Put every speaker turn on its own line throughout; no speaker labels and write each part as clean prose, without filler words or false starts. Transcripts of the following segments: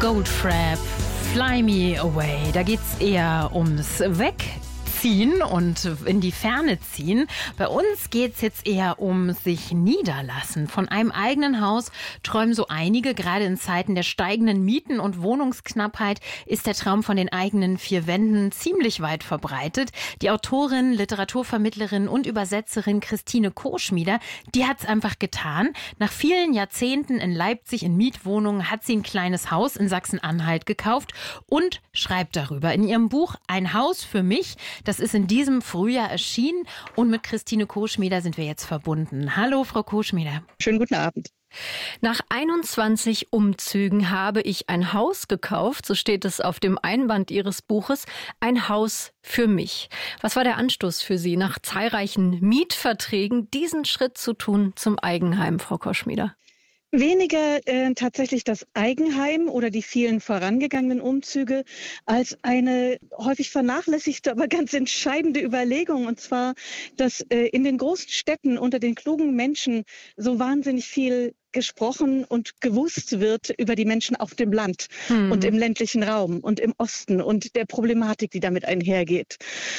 Goldfrapp, Fly Me Away. Da geht's eher ums Wegziehen und in die Ferne ziehen. Bei uns geht's jetzt eher um sich niederlassen. Von einem eigenen Haus träumen so einige. Gerade in Zeiten der steigenden Mieten und Wohnungsknappheit ist der Traum von den eigenen vier Wänden ziemlich weit verbreitet. Die Autorin, Literaturvermittlerin und Übersetzerin Christine Koschmieder, die hat's einfach getan. Nach vielen Jahrzehnten in Leipzig in Mietwohnungen hat sie ein kleines Haus in Sachsen-Anhalt gekauft und schreibt darüber in ihrem Buch Ein Haus für mich. Das ist in diesem Frühjahr erschienen und mit Christine Koschmieder sind wir jetzt verbunden. Hallo, Frau Koschmieder.
Schönen guten Abend.
Nach 21 Umzügen habe ich ein Haus gekauft, so steht es auf dem Einband Ihres Buches, ein Haus für mich. Was war der Anstoß für Sie, nach zahlreichen Mietverträgen diesen Schritt zu tun zum Eigenheim, Frau Koschmieder?
Weniger tatsächlich das Eigenheim oder die vielen vorangegangenen Umzüge als eine häufig vernachlässigte, aber ganz entscheidende Überlegung. Und zwar, dass in den großen Städten unter den klugen Menschen so wahnsinnig viel gesprochen und gewusst wird über die Menschen auf dem Land und im ländlichen Raum und im Osten und der Problematik, die damit einhergeht.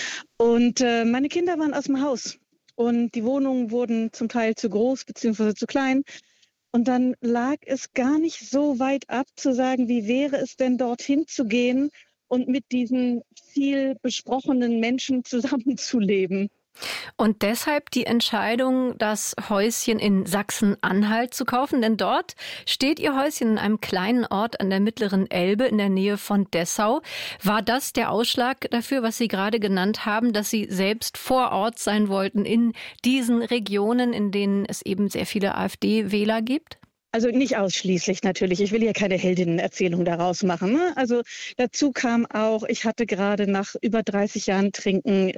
Und meine Kinder waren aus dem Haus und die Wohnungen wurden zum Teil zu groß bzw. zu klein. Und dann lag es gar nicht so weit ab zu sagen, wie wäre es denn dorthin zu gehen und mit diesen viel besprochenen Menschen zusammenzuleben.
Und deshalb die Entscheidung, das Häuschen in Sachsen-Anhalt zu kaufen. Denn dort steht Ihr Häuschen in einem kleinen Ort an der mittleren Elbe in der Nähe von Dessau. War das der Ausschlag dafür, was Sie gerade genannt haben, dass Sie selbst vor Ort sein wollten in diesen Regionen, in denen es eben sehr viele AfD-Wähler gibt?
Also nicht ausschließlich natürlich. Ich will ja keine Heldinnenerzählung daraus machen. Ne? Also dazu kam auch, ich hatte gerade nach über 30 Jahren Trinken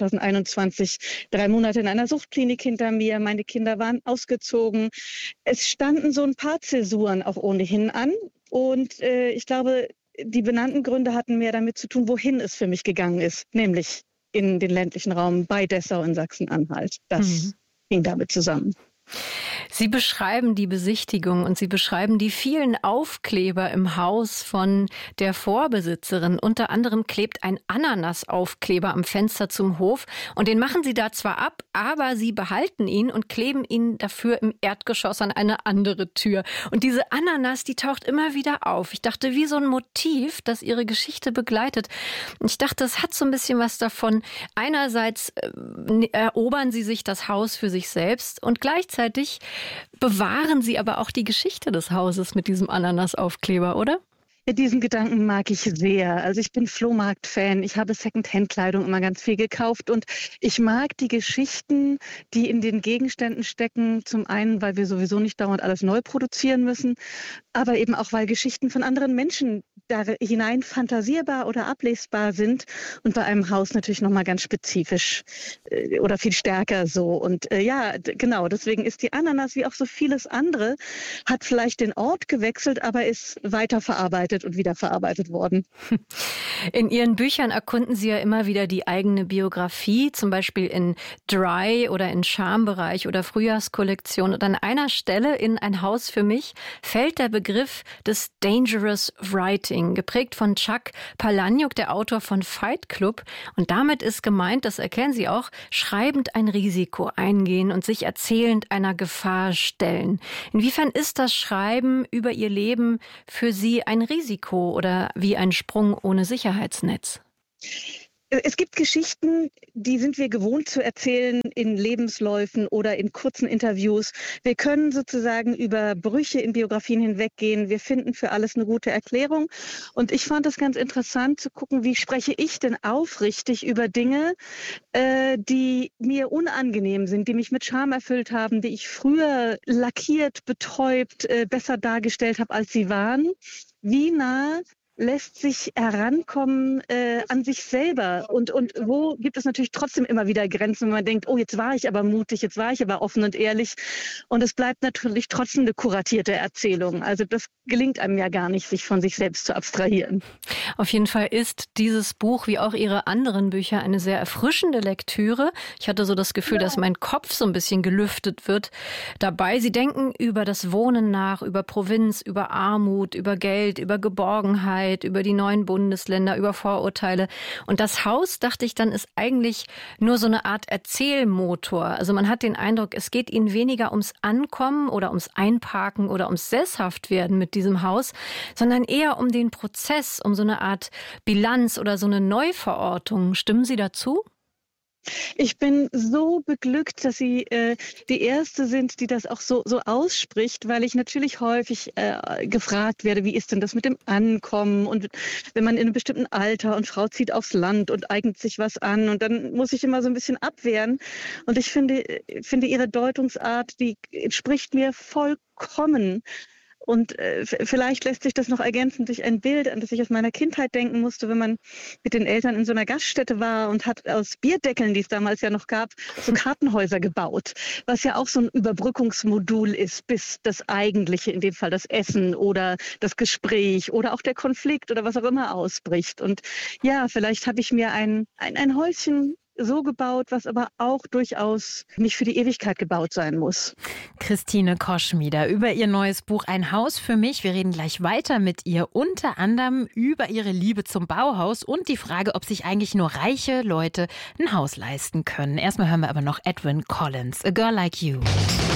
2021 3 Monate in einer Suchtklinik hinter mir. Meine Kinder waren ausgezogen. Es standen so ein paar Zäsuren auch ohnehin an. Und ich glaube, die benannten Gründe hatten mehr damit zu tun, wohin es für mich gegangen ist. Nämlich in den ländlichen Raum bei Dessau in Sachsen-Anhalt. Das hing damit zusammen.
Sie beschreiben die Besichtigung und Sie beschreiben die vielen Aufkleber im Haus von der Vorbesitzerin. Unter anderem klebt ein Ananasaufkleber am Fenster zum Hof und den machen Sie da zwar ab, aber Sie behalten ihn und kleben ihn dafür im Erdgeschoss an eine andere Tür. Und diese Ananas, die taucht immer wieder auf. Ich dachte, wie so ein Motiv, das Ihre Geschichte begleitet. Ich dachte, es hat so ein bisschen was davon. Einerseits erobern Sie sich das Haus für sich selbst und gleichzeitig bewahren Sie aber auch die Geschichte des Hauses mit diesem Ananasaufkleber, oder?
Ja, diesen Gedanken mag ich sehr. Also ich bin Flohmarkt-Fan. Ich habe Secondhand-Kleidung immer ganz viel gekauft und ich mag die Geschichten, die in den Gegenständen stecken. Zum einen, weil wir sowieso nicht dauernd alles neu produzieren müssen, aber eben auch, weil Geschichten von anderen Menschen da hinein fantasierbar oder ablesbar sind und bei einem Haus natürlich nochmal ganz spezifisch oder viel stärker so. Und genau, deswegen ist die Ananas wie auch so vieles andere, hat vielleicht den Ort gewechselt, aber ist weiterverarbeitet und wiederverarbeitet worden.
In Ihren Büchern erkunden Sie ja immer wieder die eigene Biografie, zum Beispiel in Dry oder in Charmebereich oder Frühjahrskollektion. Und an einer Stelle in Ein Haus für mich fällt der Begriff des Dangerous Writing, geprägt von Chuck Palahniuk, der Autor von Fight Club. Und damit ist gemeint, das erkennen Sie auch, schreibend ein Risiko eingehen und sich erzählend einer Gefahr stellen. Inwiefern ist das Schreiben über Ihr Leben für Sie ein Risiko oder wie ein Sprung ohne Sicherheitsnetz?
Es gibt Geschichten, die sind wir gewohnt zu erzählen in Lebensläufen oder in kurzen Interviews. Wir können sozusagen über Brüche in Biografien hinweggehen. Wir finden für alles eine gute Erklärung. Und ich fand es ganz interessant zu gucken, wie spreche ich denn aufrichtig über Dinge, die mir unangenehm sind, die mich mit Scham erfüllt haben, die ich früher lackiert, betäubt, besser dargestellt habe, als sie waren. Wie nah lässt sich herankommen an sich selber und wo gibt es natürlich trotzdem immer wieder Grenzen, wenn man denkt, oh, jetzt war ich aber mutig, jetzt war ich aber offen und ehrlich und es bleibt natürlich trotzdem eine kuratierte Erzählung. Also das gelingt einem ja gar nicht, sich von sich selbst zu abstrahieren.
Auf jeden Fall ist dieses Buch, wie auch Ihre anderen Bücher, eine sehr erfrischende Lektüre. Ich hatte so das Gefühl, dass mein Kopf so ein bisschen gelüftet wird dabei. Sie denken über das Wohnen nach, über Provinz, über Armut, über Geld, über Geborgenheit, über die neuen Bundesländer, über Vorurteile. Und das Haus, dachte ich dann, ist eigentlich nur so eine Art Erzählmotor. Also man hat den Eindruck, es geht Ihnen weniger ums Ankommen oder ums Einparken oder ums Sesshaftwerden mit diesem Haus, sondern eher um den Prozess, um so eine Art Bilanz oder so eine Neuverortung. Stimmen Sie dazu?
Ich bin so beglückt, dass Sie die Erste sind, die das auch so ausspricht, weil ich natürlich häufig gefragt werde, wie ist denn das mit dem Ankommen und wenn man in einem bestimmten Alter und Frau zieht aufs Land und eignet sich was an und dann muss ich immer so ein bisschen abwehren und ich finde Ihre Deutungsart, die entspricht mir vollkommen. Und vielleicht lässt sich das noch ergänzen durch ein Bild, an das ich aus meiner Kindheit denken musste, wenn man mit den Eltern in so einer Gaststätte war und hat aus Bierdeckeln, die es damals ja noch gab, so Kartenhäuser gebaut, was ja auch so ein Überbrückungsmodul ist, bis das Eigentliche, in dem Fall das Essen oder das Gespräch oder auch der Konflikt oder was auch immer ausbricht. Und ja, vielleicht habe ich mir ein Häuschen so gebaut, was aber auch durchaus nicht für die Ewigkeit gebaut sein muss.
Christine Koschmieder über ihr neues Buch Ein Haus für mich. Wir reden gleich weiter mit ihr, unter anderem über ihre Liebe zum Bauhaus und die Frage, ob sich eigentlich nur reiche Leute ein Haus leisten können. Erstmal hören wir aber noch Edwyn Collins, A Girl Like You.